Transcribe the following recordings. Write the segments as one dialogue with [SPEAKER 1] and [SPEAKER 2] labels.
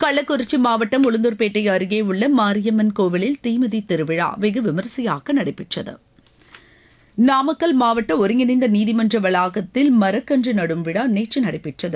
[SPEAKER 1] கள்ளக்குறிச்சி மாவட்டம் உளுந்தூர்பேட்டை அருகே உள்ள மாரியம்மன் கோவிலில் தீமிதி திருவிழா வெகு விமரிசையாக நடைபெற்றது. நாமக்கல் மாவட்ட ஒருங்கிணைந்த நீதிமன்ற வளாகத்தில் மரக்கன்று நடும் விழா நேற்று நடைபெற்றது.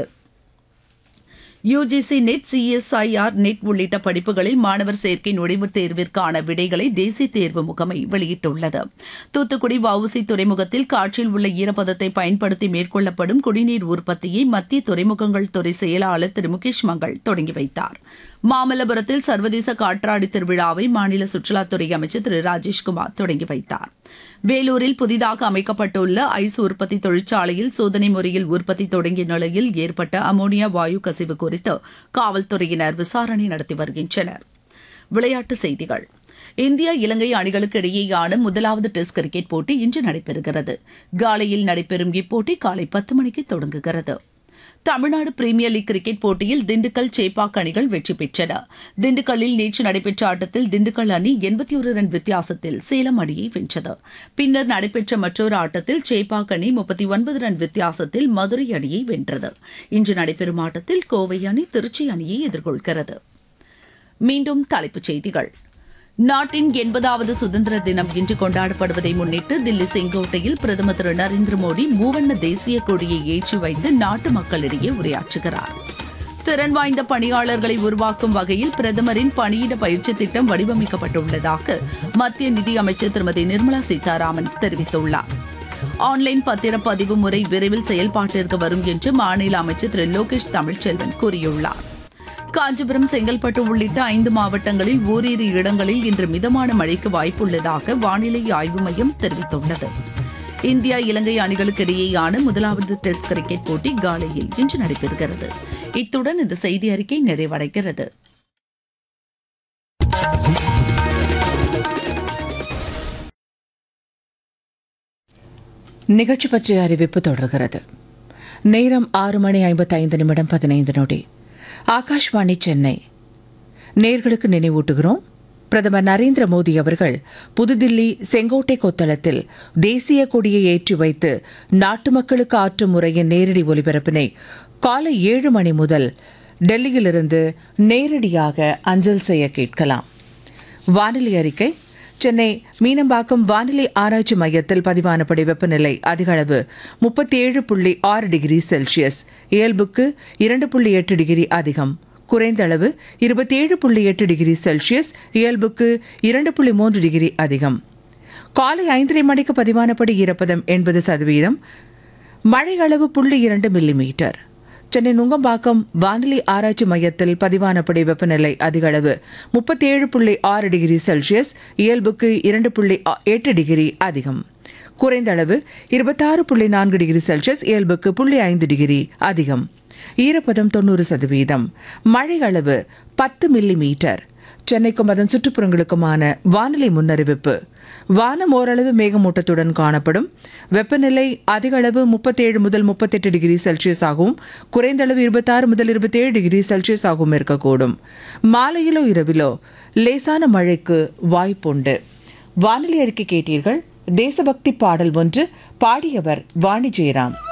[SPEAKER 1] யுஜிசி நெட், சிஎஸ்ஐஆர் நெட் உள்ளிட்ட படிப்புகளில் மாணவர் சேர்க்கை நுழைவுத் தேர்விற்கான விடைகளை தேசிய தேர்வு முகமை வெளியிட்டுள்ளது. தூத்துக்குடி வஉசி துறைமுகத்தில் காற்றில் உள்ள ஈரப்பதத்தை பயன்படுத்தி மேற்கொள்ளப்படும் குடிநீர் உற்பத்தியை மத்திய துறைமுகங்கள் துறை செயலாளர் திரு முகேஷ் மங்கள் தொடங்கி வைத்தார். மாமல்லபுரத்தில் சர்வதேச காற்றாடி திருவிழாவை மாநில சுற்றுலாத்துறை அமைச்சர் திரு ராஜேஷ்குமார் தொடங்கி வைத்தார். வேலூரில் புதிதாக அமைக்கப்பட்டுள்ள ஐஸ் உற்பத்தி தொழிற்சாலையில் சோதனை முறையில் உற்பத்தி தொடங்கிய நிலையில் ஏற்பட்ட அமோனியா வாயு கசிவு குறித்து காவல்துறையினர் விசாரணை நடத்தி வருகின்றனர். விளையாட்டுச் செய்திகள். இந்தியா இலங்கை அணிகளுக்கு இடையேயான முதலாவது டெஸ்ட் கிரிக்கெட் போட்டி இன்று நடைபெறுகிறது. காலையில் நடைபெறும் இப்போட்டி காலை 10 மணிக்கு தொடங்குகிறது. தமிழ்நாடு பிரீமியர் லீக் கிரிக்கெட் போட்டியில் திண்டுக்கல், சேப்பாக் அணிகள் வெற்றி பெற்றன. திண்டுக்கல்லில் நேற்று நடைபெற்ற ஆட்டத்தில் திண்டுக்கல் அணி 81 ரன் வித்தியாசத்தில் சேலம் அணியை வென்றது. பின்னர் நடைபெற்ற மற்றொரு ஆட்டத்தில் சேப்பாக் அணி 39 ரன் வித்தியாசத்தில் மதுரை அணியை வென்றது. இன்று நடைபெறும் ஆட்டத்தில் கோவை அணி திருச்சி அணியை எதிர்கொள்கிறது. மீண்டும் தலைப்புச் செய்திகள். நாட்டின் 80வது சுதந்திர தினம் இன்று கொண்டாடப்படுவதை முன்னிட்டு தில்லி செங்கோட்டையில் பிரதமர் திரு நரேந்திர மோடி மூவண்ண தேசிய கொடியை ஏற்றி வைத்து நாட்டு மக்களிடையே உரையாற்றுகிறார். திறன் வாய்ந்த பணியாளர்களை உருவாக்கும் வகையில் பிரதமரின் பணியிட பயிற்சி திட்டம் வடிவமைக்கப்பட்டுள்ளதாக மத்திய நிதியமைச்சர் திருமதி நிர்மலா சீதாராமன் தெரிவித்துள்ளார். ஆன்லைன் பத்திரப்பதிவு முறை விரைவில் செயல்பாட்டிற்கு வரும் என்று மாநில அமைச்சர் திரு லோகேஷ் தமிழ்ச்செல்வன் கூறியுள்ளார். காஞ்சிபுரம், செங்கல்பட்டு உள்ளிட்ட 5 மாவட்டங்களில் ஓரிரு இடங்களில் இன்று மிதமான மழைக்கு வாய்ப்புள்ளதாக வானிலை ஆய்வு மையம் தெரிவித்துள்ளது. இந்தியா இலங்கை அணிகளுக்கு இடையேயான முதலாவது டெஸ்ட் கிரிக்கெட் போட்டி காலையில் இன்று நடைபெறுகிறது. இத்துடன் இந்த செய்தி அறிக்கை நிறைவடைகிறது.
[SPEAKER 2] நிகழ்ச்சி பற்றிய அறிவிப்பு தொடர்கிறது. நேரம் 6:55 ஆகாஷ்வாணி சென்னை. நேர்களுக்கு நினைவூட்டுகிறோம், பிரதமர் நரேந்திர மோடி அவர்கள் புதுதில்லி செங்கோட்டை கொத்தளத்தில் தேசிய கொடியை ஏற்றி வைத்து நாட்டு மக்களுக்கு ஆற்றும் முறையின் நேரடி ஒலிபரப்பினை காலை 7 மணி முதல் டெல்லியிலிருந்து நேரடியாக அஞ்சல் செய்ய கேட்கலாம். வானிலை அறிக்கை. சென்னை மீனம்பாக்கம் வானிலை ஆராய்ச்சி மையத்தில் பதிவானபடி வெப்பநிலை அதிகளவு 37.6 டிகிரி செல்சியஸ், இயல்புக்கு 2.8 டிகிரி அதிகம். குறைந்த அளவு 27.8 டிகிரி செல்சியஸ், இயல்புக்கு 2.3 டிகிரி அதிகம். காலை 5:30 மணிக்கு பதிவானபடி ஈரப்பதம் 80%. மழை அளவு 0.2 மில்லிமீட்டர். சென்னை நுங்கம்பாக்கம் வானிலை ஆராய்ச்சி மையத்தில் பதிவானபடி வெப்பநிலை அதிகளவு 37.6 டிகிரி செல்சியஸ், இயல்புக்கு 2.8 டிகிரி அதிகம். குறைந்த அளவு 26.4 டிகிரி செல்சியஸ், இயல்புக்கு 0.5 டிகிரி அதிகம். ஈரப்பதம் 90%. மழை அளவு 10 மில்லிமீட்டர். சென்னைக்கும் அதன் சுற்றுப்புறங்களுக்குமான வானிலை முன்னறிவிப்பு. வானம் ஓரளவு மேகமூட்டத்துடன் காணப்படும். வெப்பநிலை அதிகளவு 37 முதல் 38 டிகிரி செல்சியஸ் ஆகவும், குறைந்த அளவு 26 முதல் 27 டிகிரி செல்சியஸ் ஆகவும் இருக்கக்கூடும். மாலையிலோ இரவிலோ லேசான மழைக்கு வாய்ப்புண்டு. வானிலை அறிக்கை கேட்டீர்கள். தேசபக்தி பாடல் ஒன்று பாடியவர் வாணி ஜெயராம்.